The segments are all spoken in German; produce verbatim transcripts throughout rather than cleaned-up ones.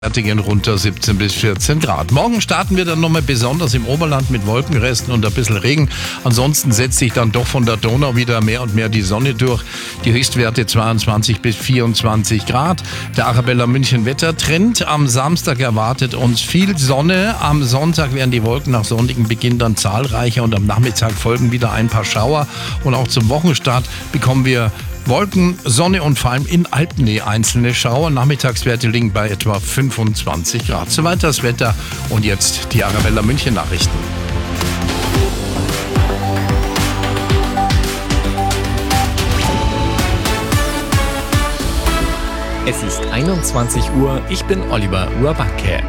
Gehen runter siebzehn bis vierzehn Grad. Morgen starten wir dann nochmal besonders im Oberland mit Wolkenresten und ein bisschen Regen. Ansonsten setzt sich dann doch von der Donau wieder mehr und mehr die Sonne durch. Die Höchstwerte zweiundzwanzig bis vierundzwanzig Grad. Der Arabella München Wettertrend. Am Samstag erwartet uns viel Sonne. Am Sonntag werden die Wolken nach sonnigem Beginn dann zahlreicher und am Nachmittag folgen wieder ein paar Schauer. Und auch zum Wochenstart bekommen wir Wolken, Sonne und vor allem in Alpennähe einzelne Schauer. Nachmittagswerte liegen bei etwa fünfundzwanzig Grad. Soweit das Wetter und jetzt die Arabella München Nachrichten. Es ist einundzwanzig Uhr, ich bin Oliver Urbacke.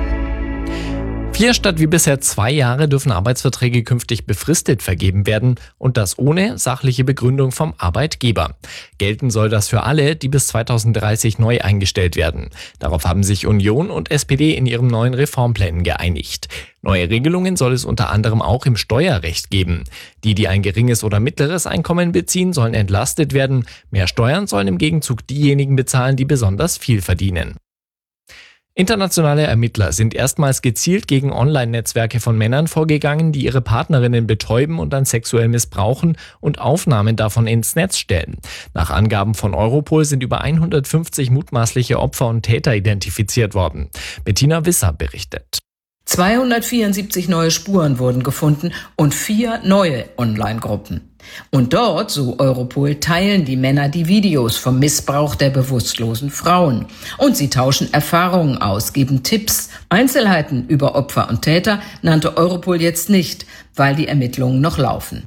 Vier statt wie bisher zwei Jahre dürfen Arbeitsverträge künftig befristet vergeben werden und das ohne sachliche Begründung vom Arbeitgeber. Gelten soll das für alle, die bis zweitausenddreißig neu eingestellt werden. Darauf haben sich Union und S P D in ihren neuen Reformplänen geeinigt. Neue Regelungen soll es unter anderem auch im Steuerrecht geben. Die, die ein geringes oder mittleres Einkommen beziehen, sollen entlastet werden. Mehr Steuern sollen im Gegenzug diejenigen bezahlen, die besonders viel verdienen. Internationale Ermittler sind erstmals gezielt gegen Online-Netzwerke von Männern vorgegangen, die ihre Partnerinnen betäuben und dann sexuell missbrauchen und Aufnahmen davon ins Netz stellen. Nach Angaben von Europol sind über hundertfünfzig mutmaßliche Opfer und Täter identifiziert worden. Bettina Wisser berichtet. zweihundertvierundsiebzig neue Spuren wurden gefunden und vier neue Online-Gruppen. Und dort, so Europol, teilen die Männer die Videos vom Missbrauch der bewusstlosen Frauen. Und sie tauschen Erfahrungen aus, geben Tipps. Einzelheiten über Opfer und Täter nannte Europol jetzt nicht, weil die Ermittlungen noch laufen.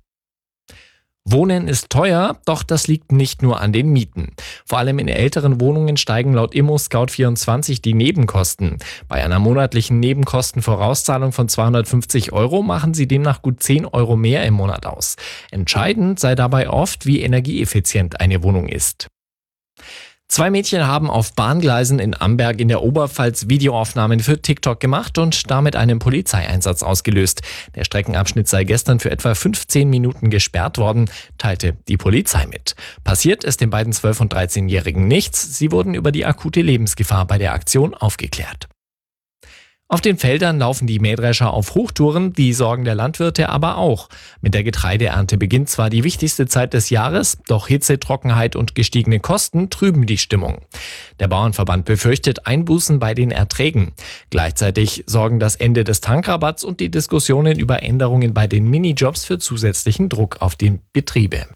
Wohnen ist teuer, doch das liegt nicht nur an den Mieten. Vor allem in älteren Wohnungen steigen laut Immo Scout vierundzwanzig die Nebenkosten. Bei einer monatlichen Nebenkostenvorauszahlung von zweihundertfünfzig Euro machen sie demnach gut zehn Euro mehr im Monat aus. Entscheidend sei dabei oft, wie energieeffizient eine Wohnung ist. Zwei Mädchen haben auf Bahngleisen in Amberg in der Oberpfalz Videoaufnahmen für TikTok gemacht und damit einen Polizeieinsatz ausgelöst. Der Streckenabschnitt sei gestern für etwa fünfzehn Minuten gesperrt worden, teilte die Polizei mit. Passiert ist den beiden zwölf- und dreizehnjährigen nichts. Sie wurden über die akute Lebensgefahr bei der Aktion aufgeklärt. Auf den Feldern laufen die Mähdrescher auf Hochtouren, die Sorgen der Landwirte aber auch. Mit der Getreideernte beginnt zwar die wichtigste Zeit des Jahres, doch Hitze, Trockenheit und gestiegene Kosten trüben die Stimmung. Der Bauernverband befürchtet Einbußen bei den Erträgen. Gleichzeitig sorgen das Ende des Tankrabatts und die Diskussionen über Änderungen bei den Minijobs für zusätzlichen Druck auf die Betriebe.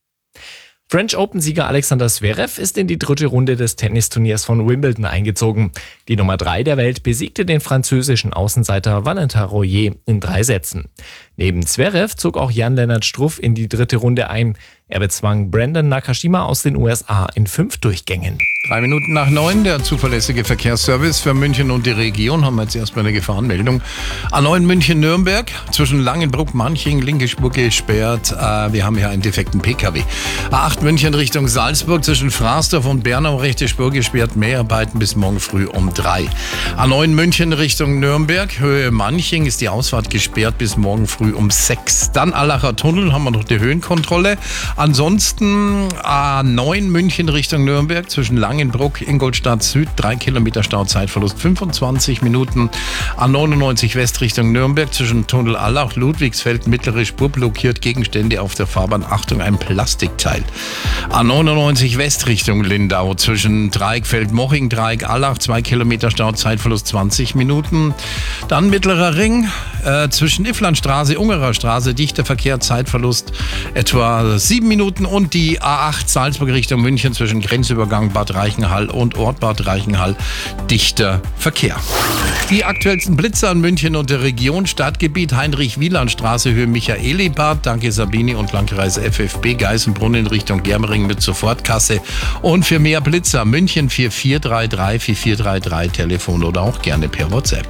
French Open-Sieger Alexander Zverev ist in die dritte Runde des Tennisturniers von Wimbledon eingezogen. Die Nummer drei der Welt besiegte den französischen Außenseiter Valentin Royer in drei Sätzen. Neben Zverev zog auch Jan-Lennart Struff in die dritte Runde ein. Er bezwang Brandon Nakashima aus den U S A in fünf Durchgängen. Drei Minuten nach neun, der zuverlässige Verkehrsservice für München und die Region. Haben wir jetzt erstmal eine Gefahrenmeldung. A neun München-Nürnberg, zwischen Langenbruck-Manching, linke Spur gesperrt. Äh, wir haben hier einen defekten P K W. A acht München Richtung Salzburg, zwischen Fraßdorf und Bernau, rechte Spur gesperrt. Mehrarbeiten bis morgen früh um drei. A neun München Richtung Nürnberg, Höhe Manching, ist die Ausfahrt gesperrt bis morgen früh um sechs. Dann Allacher Tunnel, haben wir noch die Höhenkontrolle. Ansonsten A neun München Richtung Nürnberg, zwischen Langenbruck, Ingolstadt Süd, drei Kilometer Stauzeitverlust, fünfundzwanzig Minuten. A neunundneunzig West Richtung Nürnberg, zwischen Tunnel Allach, Ludwigsfeld, mittlere Spur blockiert, Gegenstände auf der Fahrbahn, Achtung, ein Plastikteil. A neunundneunzig West Richtung Lindau, zwischen Dreieckfeld, Moching, Dreieck, Allach, zwei Kilometer Stauzeitverlust, zwanzig Minuten. Dann mittlerer Ring, äh, zwischen Ifflandstraße, Ungerer Straße, dichter Verkehr, Zeitverlust, etwa sieben Minuten. Und die A acht Salzburg Richtung München, zwischen Grenzübergang Bad Reichenhall und Ort Bad Reichenhall, dichter Verkehr. Die aktuellsten Blitzer in München und der Region: Stadtgebiet Heinrich-Wieland-Straße, Höhe Michaelibad, danke Sabini und Landkreis F F B, Geißenbrunn in Richtung Germering mit Sofortkasse. Und für mehr Blitzer München vier vier drei drei vier vier drei drei, Telefon oder auch gerne per WhatsApp.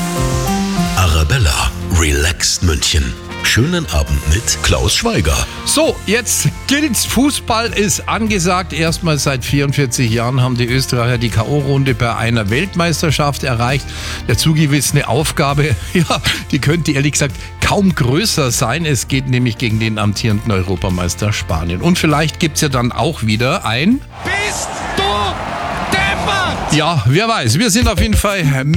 Arabella, relaxed München. Schönen Abend mit Klaus Schweiger. So, jetzt gilt's. Fußball ist angesagt. Erstmals seit vierundvierzig Jahren haben die Österreicher die K O-Runde bei einer Weltmeisterschaft erreicht. Der zugewiesene Aufgabe, ja, die könnte ehrlich gesagt kaum größer sein. Es geht nämlich gegen den amtierenden Europameister Spanien. Und vielleicht gibt's ja dann auch wieder ein... Bist du deppert? Ja, wer weiß. Wir sind auf jeden Fall